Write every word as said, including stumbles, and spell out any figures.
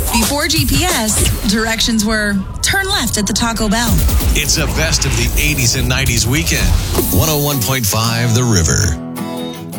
Before G P S, directions were turn left at the Taco Bell. It's a best of the eighties and nineties weekend. one oh one point five The River.